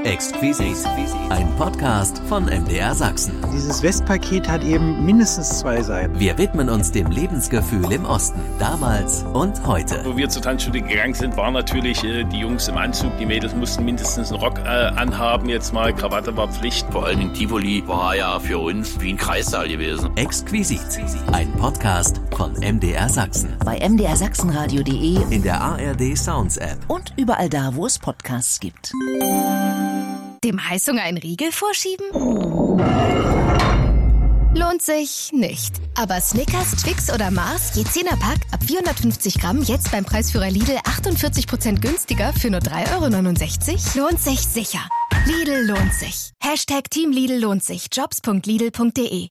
Exquisit. Ein Podcast von MDR Sachsen. Dieses Westpaket hat eben mindestens 2 Seiten. Wir widmen uns dem Lebensgefühl im Osten, damals und heute. Wo wir zur Tanzschule gegangen sind, waren natürlich die Jungs im Anzug. Die Mädels mussten mindestens einen Rock anhaben. Jetzt mal Krawatte war Pflicht. Vor allem in Tivoli war ja für uns wie ein Kreissaal gewesen. Exquisit. Ein Podcast von MDR Sachsen. Bei mdrsachsenradio.de, in der ARD Sounds App und überall da, wo es Podcasts gibt. Dem Heißhunger einen Riegel vorschieben? Lohnt sich nicht. Aber Snickers, Twix oder Mars, je 10er Pack, ab 450 Gramm, jetzt beim Preisführer Lidl 48% günstiger für nur 3,69 €? Lohnt sich sicher. Lidl lohnt sich. Team Lidl lohnt sich. Jobs.lidl.de.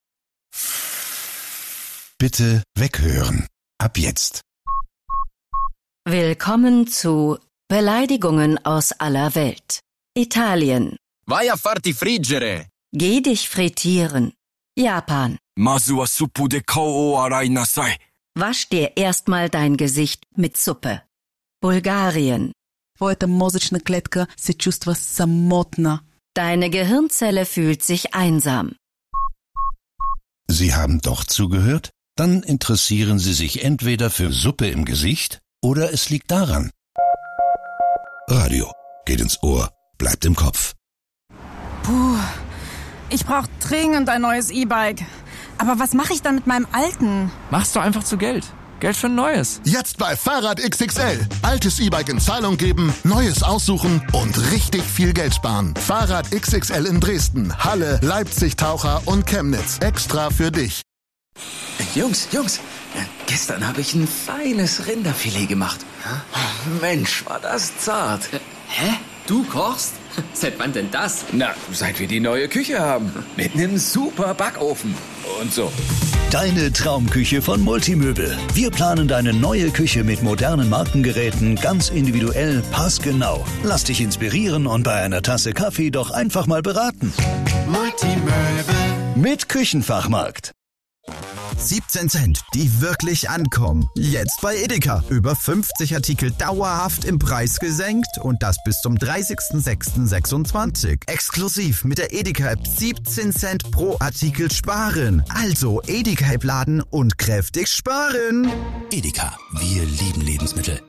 Bitte weghören. Ab jetzt. Willkommen zu Beleidigungen aus aller Welt. Italien. Vai a farti friggere. Geh dich frittieren. Japan. Masu wa suppu de kao o arai nasai. Wasch dir erstmal dein Gesicht mit Suppe. Bulgarien. Твоята мозъчна клетка се чувства самотна. Deine Gehirnzelle fühlt sich einsam. Sie haben doch zugehört? Dann interessieren Sie sich entweder für Suppe im Gesicht oder es liegt daran. Radio geht ins Ohr, bleibt im Kopf. Puh, ich brauche dringend ein neues E-Bike. Aber was mache ich dann mit meinem alten? Machst du einfach zu Geld. Geld für ein neues. Jetzt bei Fahrrad XXL. Altes E-Bike in Zahlung geben, neues aussuchen und richtig viel Geld sparen. Fahrrad XXL in Dresden, Halle, Leipzig, Taucher und Chemnitz. Extra für dich. Jungs, gestern habe ich ein feines Rinderfilet gemacht. Mensch, war das zart. Hä? Du kochst? Seit wann denn das? Na, seit wir die neue Küche haben. Mit einem super Backofen und so. Deine Traumküche von Multimöbel. Wir planen deine neue Küche mit modernen Markengeräten ganz individuell, passgenau. Lass dich inspirieren und bei einer Tasse Kaffee doch einfach mal beraten. Multimöbel mit Küchenfachmarkt. 17 Cent, die wirklich ankommen. Jetzt bei Edeka. Über 50 Artikel dauerhaft im Preis gesenkt und das bis zum 30.06.26. Exklusiv mit der Edeka-App 17 Cent pro Artikel sparen. Also Edeka-App laden und kräftig sparen. Edeka, wir lieben Lebensmittel.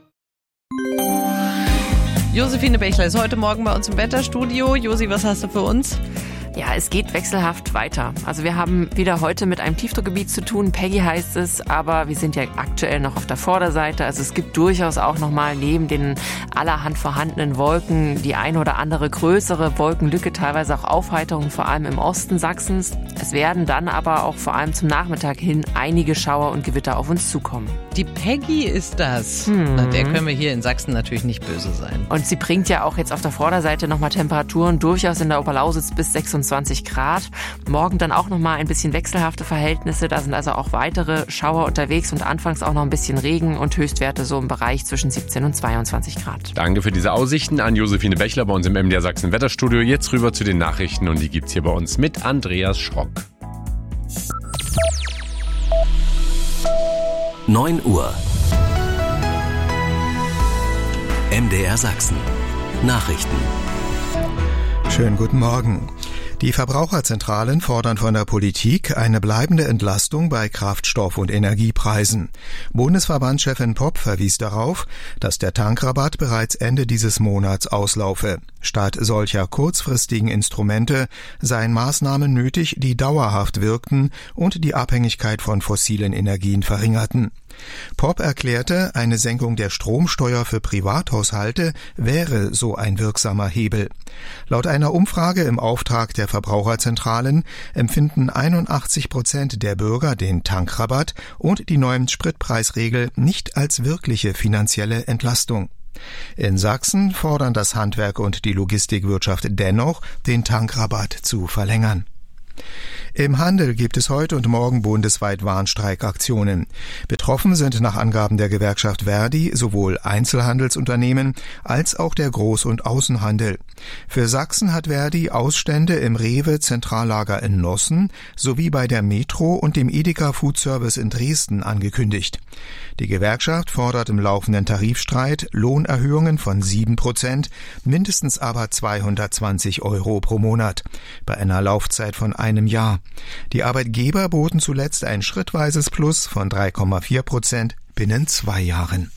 Josephine Bechler ist heute Morgen bei uns im Wetterstudio. Josi, was hast du für uns? Ja, es geht wechselhaft weiter. Also wir haben wieder heute mit einem Tiefdruckgebiet zu tun. Peggy heißt es, aber wir sind ja aktuell noch auf der Vorderseite. Also es gibt durchaus auch nochmal neben den allerhand vorhandenen Wolken die eine oder andere größere Wolkenlücke, teilweise auch Aufheiterungen, vor allem im Osten Sachsens. Es werden dann aber auch vor allem zum Nachmittag hin einige Schauer und Gewitter auf uns zukommen. Die Peggy ist das. Na, der können wir hier in Sachsen natürlich nicht böse sein. Und sie bringt ja auch jetzt auf der Vorderseite nochmal Temperaturen durchaus in der Oberlausitz bis 26 Grad. Morgen dann auch nochmal ein bisschen wechselhafte Verhältnisse. Da sind also auch weitere Schauer unterwegs und anfangs auch noch ein bisschen Regen und Höchstwerte so im Bereich zwischen 17 und 22 Grad. Danke für diese Aussichten an Josephine Bechler bei uns im MDR Sachsen Wetterstudio. Jetzt rüber zu den Nachrichten und die gibt's hier bei uns mit Andreas Schrock. 9 Uhr. MDR Sachsen. Nachrichten. Schönen guten Morgen. Die Verbraucherzentralen fordern von der Politik eine bleibende Entlastung bei Kraftstoff- und Energiepreisen. Bundesverbandschefin Popp verwies darauf, dass der Tankrabatt bereits Ende dieses Monats auslaufe. Statt solcher kurzfristigen Instrumente seien Maßnahmen nötig, die dauerhaft wirkten und die Abhängigkeit von fossilen Energien verringerten. Popp erklärte, eine Senkung der Stromsteuer für Privathaushalte wäre so ein wirksamer Hebel. Laut einer Umfrage im Auftrag der Verbraucherzentralen empfinden 81% der Bürger den Tankrabatt und die neuen Spritpreisregel nicht als wirkliche finanzielle Entlastung. In Sachsen fordern das Handwerk und die Logistikwirtschaft dennoch, den Tankrabatt zu verlängern. Im Handel gibt es heute und morgen bundesweit Warnstreikaktionen. Betroffen sind nach Angaben der Gewerkschaft Verdi sowohl Einzelhandelsunternehmen als auch der Groß- und Außenhandel. Für Sachsen hat Verdi Ausstände im Rewe-Zentrallager in Nossen sowie bei der Metro und dem Edeka Food Service in Dresden angekündigt. Die Gewerkschaft fordert im laufenden Tarifstreit Lohnerhöhungen von 7%, mindestens aber 220 € pro Monat, bei einer Laufzeit von einem Jahr. Die Arbeitgeber boten zuletzt ein schrittweises Plus von 3,4% binnen 2 Jahren.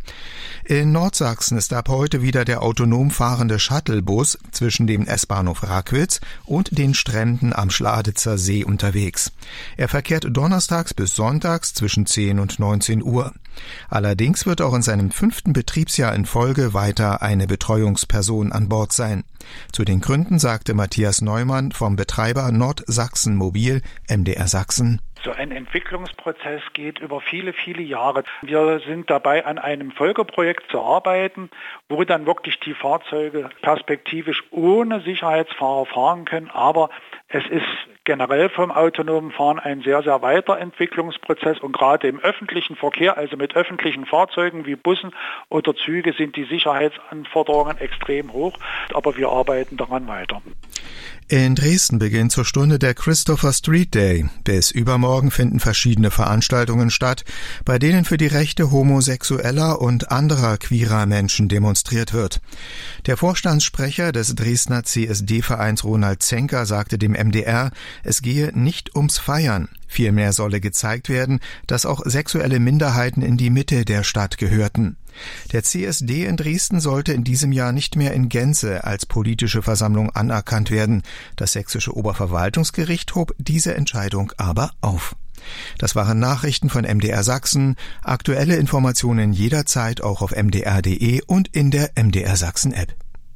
In Nordsachsen ist ab heute wieder der autonom fahrende Shuttlebus zwischen dem S-Bahnhof Rackwitz und den Stränden am Schladitzer See unterwegs. Er verkehrt donnerstags bis sonntags zwischen 10 und 19 Uhr. Allerdings wird auch in seinem 5. Betriebsjahr in Folge weiter eine Betreuungsperson an Bord sein. Zu den Gründen sagte Matthias Neumann vom Betreiber Nordsachsen Mobil, MDR Sachsen: So ein Entwicklungsprozess geht über viele, viele Jahre. Wir sind dabei, an einem Folgeprojekt zu arbeiten, wo dann wirklich die Fahrzeuge perspektivisch ohne Sicherheitsfahrer fahren können. Aber es ist generell vom autonomen Fahren ein sehr, sehr weiter Entwicklungsprozess. Und gerade im öffentlichen Verkehr, also mit öffentlichen Fahrzeugen wie Bussen oder Züge, sind die Sicherheitsanforderungen extrem hoch. Aber wir arbeiten daran weiter. In Dresden beginnt zur Stunde der Christopher Street Day. Bis übermorgen finden verschiedene Veranstaltungen statt, bei denen für die Rechte homosexueller und anderer queerer Menschen demonstriert wird. Der Vorstandssprecher des Dresdner CSD-Vereins Ronald Zenker sagte dem MDR, es gehe nicht ums Feiern. Vielmehr solle gezeigt werden, dass auch sexuelle Minderheiten in die Mitte der Stadt gehörten. Der CSD in Dresden sollte in diesem Jahr nicht mehr in Gänze als politische Versammlung anerkannt werden. Das Sächsische Oberverwaltungsgericht hob diese Entscheidung aber auf. Das waren Nachrichten von MDR Sachsen. Aktuelle Informationen jederzeit auch auf mdr.de und in der MDR Sachsen App.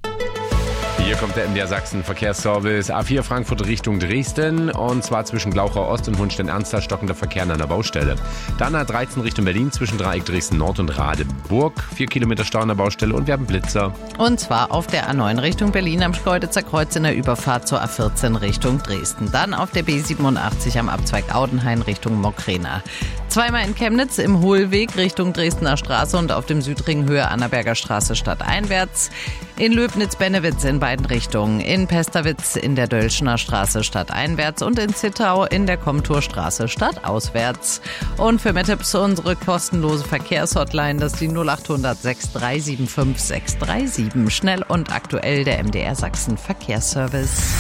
Hier kommt der MDR Sachsen Verkehrsservice. A4 Frankfurt Richtung Dresden und zwar zwischen Glauchau Ost und Hohenstein-Ernstthal stockender Verkehr an der Baustelle. Dann A13 Richtung Berlin zwischen Dreieck Dresden Nord und Radeburg. 4 Kilometer Stau an der Baustelle und wir haben Blitzer. Und zwar auf der A9 Richtung Berlin am Schkeuditzer Kreuz in der Überfahrt zur A14 Richtung Dresden. Dann auf der B87 am Abzweig Audenhain Richtung Mokrena. Zweimal in Chemnitz im Hohlweg Richtung Dresdner Straße und auf dem Südring Höhe Annaberger Straße stadteinwärts. In Löbnitz-Bennewitz in beiden Richtungen. In Pesterwitz in der Dölschener Straße stadteinwärts und in Zittau in der Komturstraße stadtauswärts. Und für mehr Tipps unsere kostenlose Verkehrshotline, das ist die 0800 6375 637. Schnell und aktuell der MDR Sachsen Verkehrsservice.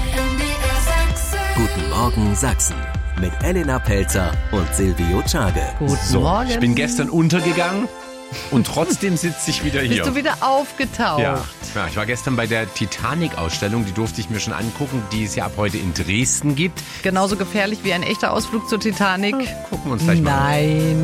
Guten Morgen Sachsen. Mit Elena Pelzer und Silvio Czage. Guten Morgen. Ich bin gestern untergegangen und trotzdem sitze ich wieder hier. Bist du wieder aufgetaucht? Ja, ich war gestern bei der Titanic-Ausstellung, die durfte ich mir schon angucken, die es ja ab heute in Dresden gibt. Genauso gefährlich wie ein echter Ausflug zur Titanic? Gucken wir uns gleich mal an. Nein.